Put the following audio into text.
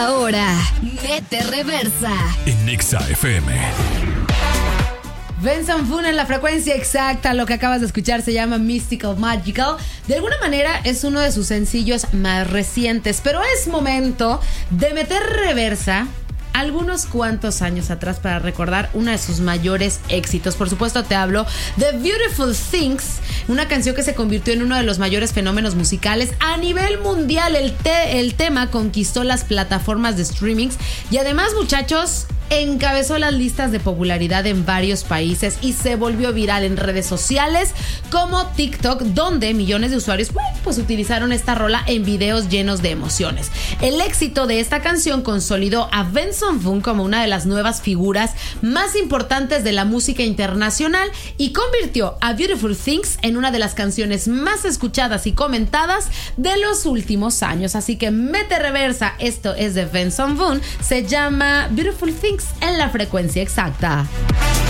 ahora, Mete Reversa en Exa FM. Benson Boone en la frecuencia exacta. Lo que acabas de escuchar se llama Mystical Magical. De alguna manera es uno de sus sencillos más recientes, pero es momento de meter reversa algunos cuantos años atrás para recordar uno de sus mayores éxitos. Por supuesto te hablo de Beautiful Things, una canción que se convirtió en uno de los mayores fenómenos musicales a nivel mundial. El tema conquistó las plataformas de streamings y además, muchachos, encabezó las listas de popularidad en varios países y se volvió viral en redes sociales como TikTok, donde millones de usuarios pues utilizaron esta rola en videos llenos de emociones. El éxito de esta canción consolidó a Benson Boone como una de las nuevas figuras más importantes de la música internacional y convirtió a Beautiful Things en una de las canciones más escuchadas y comentadas de los últimos años. Así que mete reversa, esto es de Benson Boone, se llama Beautiful Things en la frecuencia exacta.